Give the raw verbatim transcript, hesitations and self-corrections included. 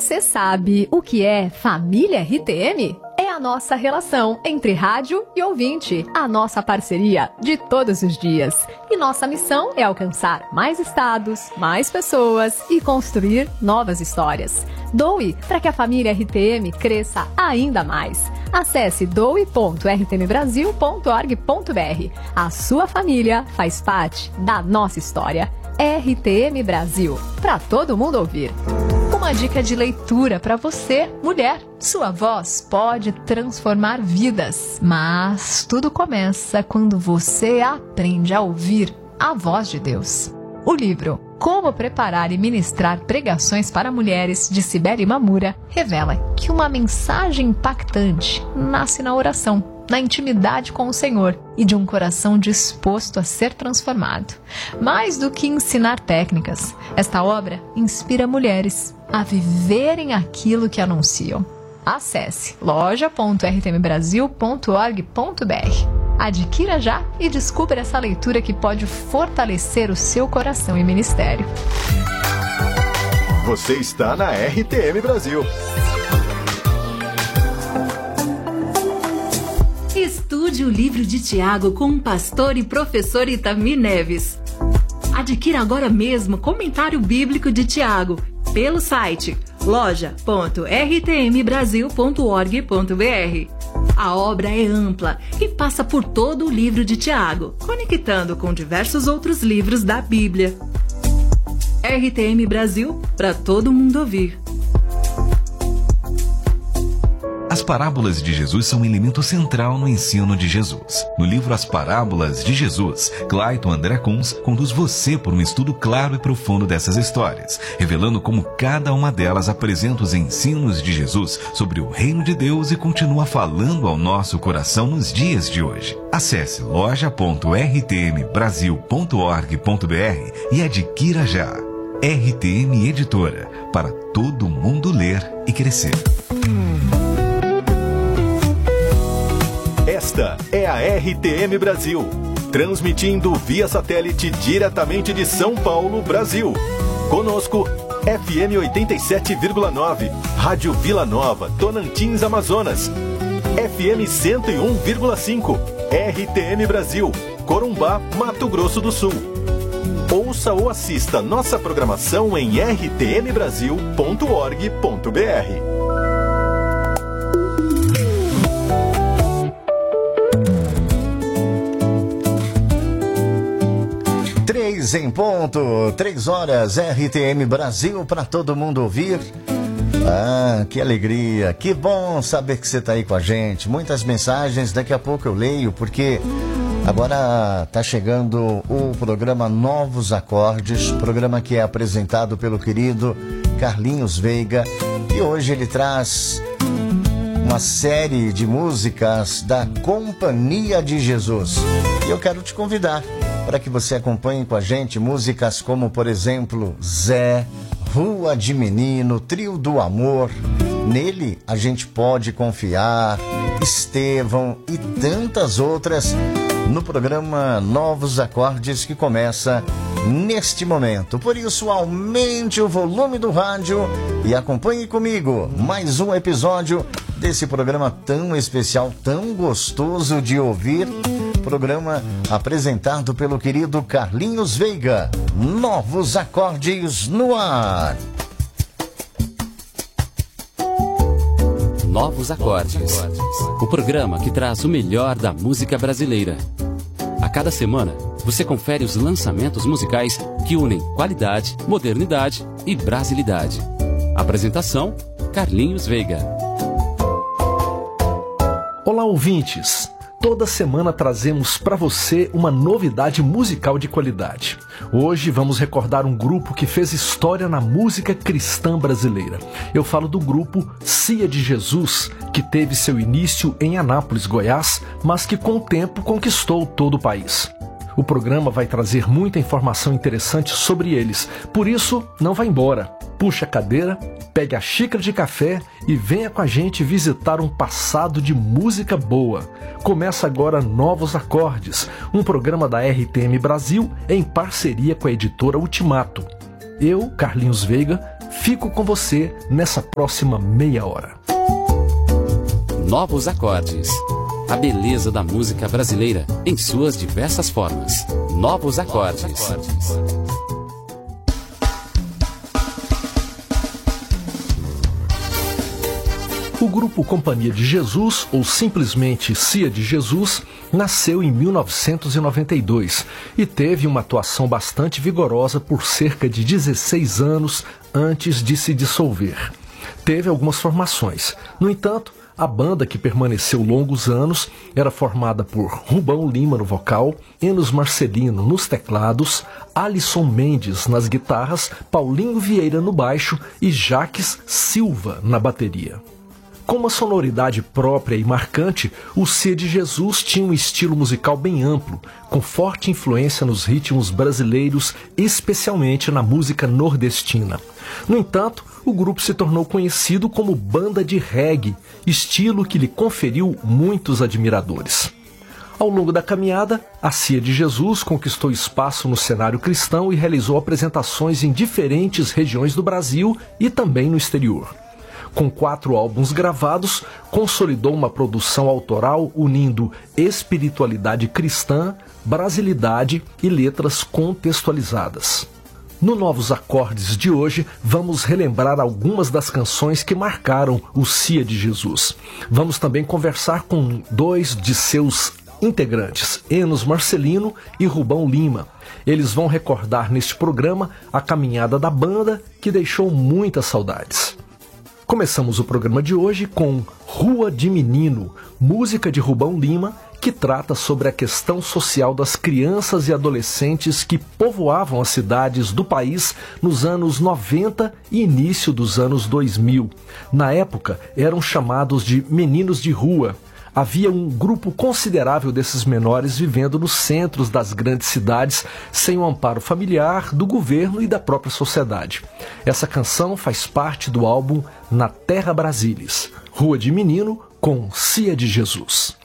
Você sabe o que é Família R T M? É a nossa relação entre rádio e ouvinte, a nossa parceria de todos os dias. E nossa missão é alcançar mais estados, mais pessoas e construir novas histórias. Doe para que a família R T M cresça ainda mais. Acesse doe ponto r t m brasil ponto org ponto b r. A sua família faz parte da nossa história. R T M Brasil, para todo mundo ouvir. Uma dica de leitura para você, mulher. Sua voz pode transformar vidas, mas tudo começa quando você aprende a ouvir a voz de Deus. O livro Como Preparar e Ministrar Pregações para Mulheres, de Cibele Mamura, revela que uma mensagem impactante nasce na oração, na intimidade com o Senhor e de um coração disposto a ser transformado. Mais do que ensinar técnicas, esta obra inspira mulheres a viverem aquilo que anunciam. Acesse loja ponto r t m brasil ponto org ponto b r. Adquira já e descubra essa leitura que pode fortalecer o seu coração e ministério. Você está na R T M Brasil. Estude o livro de Tiago com o pastor e professor Itamir Neves. Adquira agora mesmo Comentário Bíblico de Tiago pelo site loja ponto r t m brasil ponto org ponto b r. A obra é ampla e passa por todo o livro de Tiago, conectando com diversos outros livros da Bíblia. R T M Brasil, para todo mundo ouvir. As parábolas de Jesus são um elemento central no ensino de Jesus. No livro As Parábolas de Jesus, Clayton André Kunz conduz você por um estudo claro e profundo dessas histórias, revelando como cada uma delas apresenta os ensinos de Jesus sobre o reino de Deus e continua falando ao nosso coração nos dias de hoje. Acesse loja ponto r t m brasil ponto org ponto b r e adquira já. R T M Editora, para todo mundo ler e crescer. Esta é a R T M Brasil, transmitindo via satélite diretamente de São Paulo, Brasil. Conosco, F M oitenta e sete vírgula nove, Rádio Vila Nova, Tocantins, Amazonas. F M cento e um vírgula cinco, R T M Brasil, Corumbá, Mato Grosso do Sul. Ouça ou assista nossa programação em r t m brasil ponto org ponto b r. Três em ponto, três horas, R T M Brasil para todo mundo ouvir. Ah, que alegria, que bom saber que você está aí com a gente. Muitas mensagens, daqui a pouco eu leio, porque agora está chegando o programa Novos Acordes, programa que é apresentado pelo querido Carlinhos Veiga, e hoje ele traz uma série de músicas da Companhia de Jesus. E eu quero te convidar para que você acompanhe com a gente músicas como, por exemplo, Zé, Rua de Menino, Trio do Amor, Nele a Gente Pode Confiar, Estevão e tantas outras no programa Novos Acordes, que começa neste momento. Por isso, aumente o volume do rádio e acompanhe comigo mais um episódio desse programa tão especial, tão gostoso de ouvir. Programa apresentado pelo querido Carlinhos Veiga. Novos Acordes no ar. Novos Acordes, o programa que traz o melhor da música brasileira. A cada semana, você confere os lançamentos musicais que unem qualidade, modernidade e brasilidade. Apresentação, Carlinhos Veiga. Olá, ouvintes! Toda semana trazemos para você uma novidade musical de qualidade. Hoje vamos recordar um grupo que fez história na música cristã brasileira. Eu falo do grupo Cia de Jesus, que teve seu início em Anápolis, Goiás, mas que com o tempo conquistou todo o país. O programa vai trazer muita informação interessante sobre eles, por isso não vá embora. Puxe a cadeira, pegue a xícara de café e venha com a gente visitar um passado de música boa. Começa agora Novos Acordes, um programa da R T M Brasil em parceria com a editora Ultimato. Eu, Carlinhos Veiga, Fico com você nessa próxima meia hora. Novos acordes. A beleza da música brasileira em suas diversas formas. Novos acordes. O grupo Companhia de Jesus, ou simplesmente Cia de Jesus, nasceu em mil novecentos e noventa e dois e teve uma atuação bastante vigorosa por cerca de dezesseis anos antes de se dissolver. Teve algumas formações. No entanto, a banda, que permaneceu longos anos, era formada por Rubão Lima no vocal, Enos Marcelino nos teclados, Alisson Mendes nas guitarras, Paulinho Vieira no baixo e Jaques Silva na bateria. Com uma sonoridade própria e marcante, o Cia de Jesus tinha um estilo musical bem amplo, com forte influência nos ritmos brasileiros, especialmente na música nordestina. No entanto, o grupo se tornou conhecido como banda de reggae, estilo que lhe conferiu muitos admiradores. Ao longo da caminhada, a Cia de Jesus conquistou espaço no cenário cristão e realizou apresentações em diferentes regiões do Brasil e também no exterior. Com quatro álbuns gravados, consolidou uma produção autoral unindo espiritualidade cristã, brasilidade e letras contextualizadas. No Novos Acordes de hoje, vamos relembrar algumas das canções que marcaram o Cia de Jesus. Vamos também conversar com dois de seus integrantes, Enos Marcelino e Rubão Lima. Eles vão recordar neste programa a caminhada da banda, que deixou muitas saudades. Começamos o programa de hoje com Rua de Menino, música de Rubão Lima, que trata sobre a questão social das crianças e adolescentes que povoavam as cidades do país nos anos noventa e início dos anos dois mil. Na época, eram chamados de meninos de rua. Havia um grupo considerável desses menores vivendo nos centros das grandes cidades, sem o amparo familiar, do governo e da própria sociedade. Essa canção faz parte do álbum Na Terra Brasilis, Rua de Menino, com Cia de Jesus.